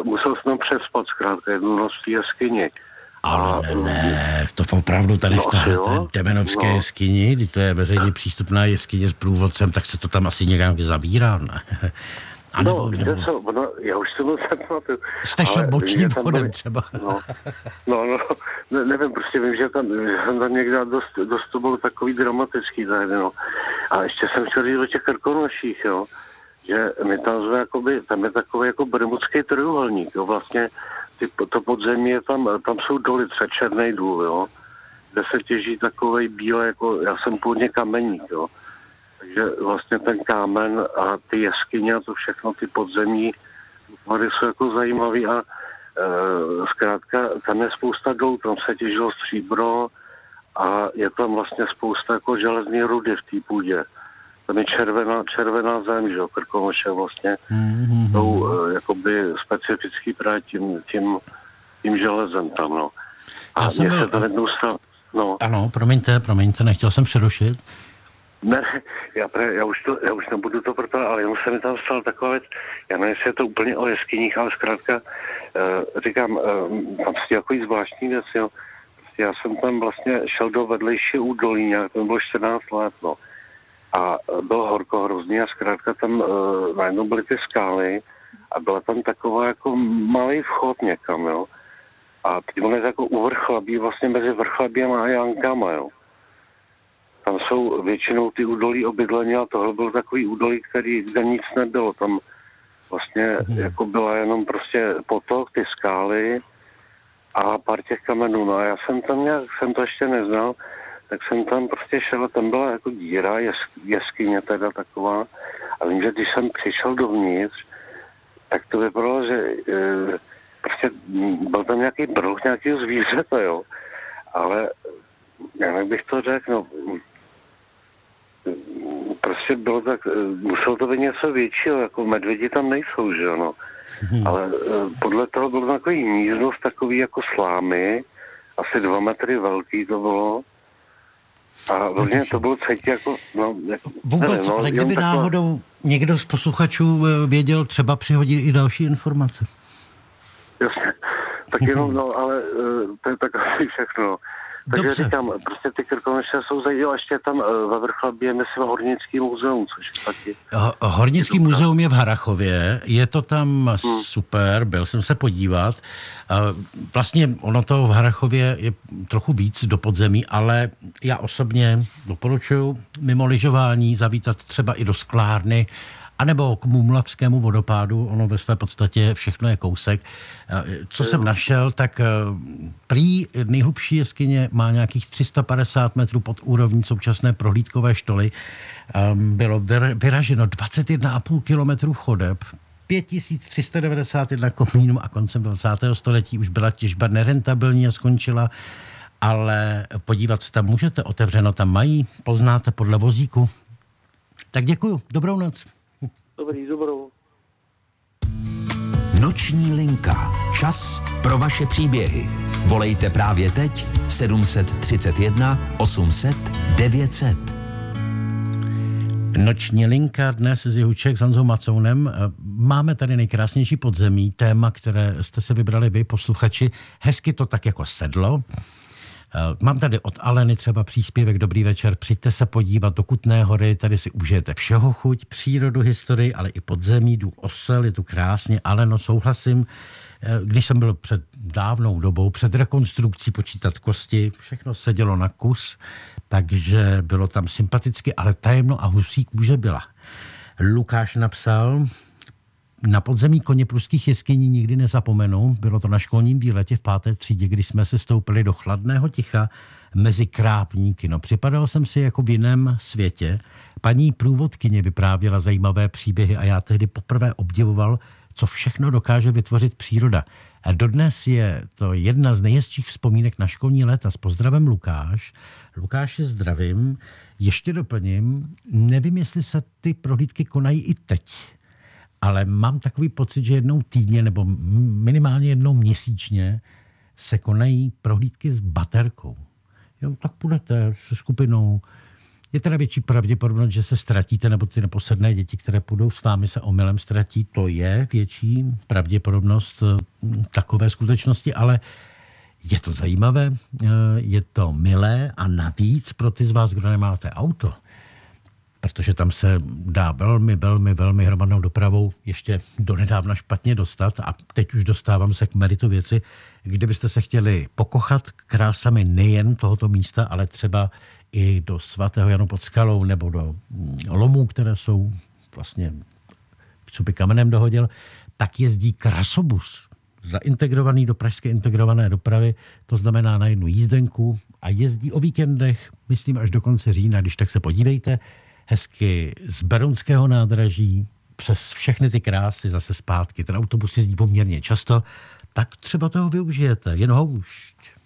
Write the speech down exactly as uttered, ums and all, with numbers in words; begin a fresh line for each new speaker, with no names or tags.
musel jsem přespat zkrátka jednu noc v té jeskyni.
Ale ne, ne, to opravdu tady
no,
v téhle Demenovské no. jeskyni, kdy to je veřejně přístupná jeskyně s průvodcem, tak se to tam asi někam zabírá, ne? A nebo,
no,
nebo...
Se, no, já už jsem se pamatuju.
Jste šel bočním vchodem byli... třeba.
No, no, no ne, nevím, prostě vím, že tam, že jsem tam někde dost, dost to bylo takový dramatický tady, no. A ještě jsem chtěl říct o těch Krkonoších, jo, že my tam jsme jakoby, tam je takový jako bermudský trojuhelník, jo, vlastně ty, to podzemí je tam, tam jsou doly, třeba Černý důl, jo, kde se těží takovej bílý, jako, já jsem původně kameník, jo. Takže vlastně ten kámen a ty jeskyně a to všechno, ty podzemí, tady jsou jako zajímavý a e, zkrátka tam je spousta dolů, tam se těžilo stříbro a je tam vlastně spousta jako železné rudy v té půdě. Tam je červená, červená zem, že jo, Krkonoše vlastně mm-hmm. jsou e, jakoby specifický právě tím, tím, tím železem tam, no. A
já jsem byl...
se tam jednou stalo, no.
Ano, promiňte, promiňte, nechtěl jsem přerušit.
Ne, já, pre, já, už to, já už nebudu to proto, ale jenom se mi tam stala taková věc, já nevím, jestli je to úplně o jeskyních, ale zkrátka, uh, říkám, uh, tam prostě takový zvláštní věc, jo. Prostě já jsem tam vlastně šel do vedlejší údolí, nějak, to bylo čtrnáct let, no. A bylo horko hrozný a zkrátka tam uh, najednou byly ty skály a byla tam taková jako malý vchod někam, jo. A teď on je jako u vrchlabí, vlastně mezi vrchlabíma a Jankama, jo. Tam jsou většinou ty údolí obydleně a tohle byl takový údolí, který, kde nic nebylo. Tam vlastně hmm. jako byla jenom prostě potok, ty skály a pár těch kamenů. No a já jsem tam nějak, jsem to ještě neznal, tak jsem tam prostě šel, tam byla jako díra, jes, jeskyně teda taková. A vím, že když jsem přišel dovnitř, tak to vypadalo, že e, prostě byl tam nějaký bruch nějakého zvířete, jo. Ale jak bych to řekl, no, prostě bylo tak, muselo to být něco většího, jako medvědi tam nejsou, že jo, no. Hmm. Ale podle toho bylo takový místnost, takový jako slámy, asi dva metry velký to bylo. A vlastně to bylo cítí jako, no, jako
vůbec,
nevím, no,
ale kdyby
taková...
náhodou někdo z posluchačů věděl, třeba přihodit i další informace.
Jasně, tak jenom, no, ale to je tak asi všechno. Takže
dobře.
Říkám, prostě ty Krkonoše jsou zajímavé, ještě tam ve Vrchlabě, myslím, Hornický muzeum, což je taky...
Hornický je muzeum je v Harrachově, je to tam hmm. super, byl jsem se podívat. Vlastně ono to v Harrachově je trochu víc do podzemí, ale já osobně doporučuji mimo lyžování zavítat třeba i do sklárny, anebo k Mumlavskému vodopádu, ono ve své podstatě všechno je kousek. Co jsem našel, tak prý nejhlubší jeskyně má nějakých tři sta padesát metrů pod úrovní současné prohlídkové štoly. Bylo vyraženo dvacet jedna a půl kilometrů chodeb, pět tisíc tři sta devadesát jedna komínů a koncem dvacátého století už byla těžba nerentabilní a skončila, ale podívat se tam můžete, otevřeno tam mají, poznáte podle vozíku. Tak děkuju, dobrou noc.
Dobrý, dobrou.
Noční linka. Čas pro vaše příběhy. Volejte právě teď sedm set třicet jedna osm set devět set.
Noční linka dnes z Jihuček s Honzou Macounem. Máme tady nejkrásnější podzemí, téma, které jste se vybrali vy, posluchači. Hezky to tak jako sedlo. Mám tady od Aleny třeba příspěvek Dobrý večer, přijďte se podívat do Kutné Hory, tady si užijete všeho chuť, přírodu, historii, ale i podzemí, jdu Osel, je tu krásně. Aleno, souhlasím, když jsem byl před dávnou dobou, před rekonstrukcí počítat kosti, všechno se dělo na kus, takže bylo tam sympaticky, ale tajemno a husí kůže byla. Lukáš napsal: na podzemí koně pruských jeskyní nikdy nezapomenu. Bylo to na školním výletě v páté třídě, kdy jsme se stoupili do chladného ticha mezi krápníky. No, připadal jsem si jako v jiném světě. Paní průvodkyně vyprávěla zajímavé příběhy a já tehdy poprvé obdivoval, co všechno dokáže vytvořit příroda. A dodnes je to jedna z nejhezčích vzpomínek na školní léta. S pozdravem Lukáš. Lukáši, zdravím. Ještě doplním, nevím, jestli se ty prohlídky konají i teď, ale mám takový pocit, že jednou týdně nebo minimálně jednou měsíčně se konají prohlídky s baterkou. Jo, tak půjdete se skupinou, Je teda větší pravděpodobnost, že se ztratíte, nebo ty neposedné děti, které půjdou s vámi, se omylem ztratí. To je větší pravděpodobnost takové skutečnosti, ale je to zajímavé, je to milé a navíc pro ty z vás, kdo nemáte auto, protože tam se dá velmi, velmi, velmi hromadnou dopravou ještě donedávna špatně dostat a teď už dostávám se k meritu věci, kdybyste se chtěli pokochat krásami nejen tohoto místa, ale třeba i do svatého Janu pod Skalou nebo do lomů, které jsou vlastně, co by kamenem dohodil, tak jezdí krasobus zaintegrovaný do pražské integrované dopravy, to znamená na jednu jízdenku a jezdí o víkendech, myslím až do konce října, když tak se podívejte, hezky z Berounského nádraží přes všechny ty krásy zase zpátky. Ten autobus jezdí poměrně často, tak třeba toho využijete, jen houšť.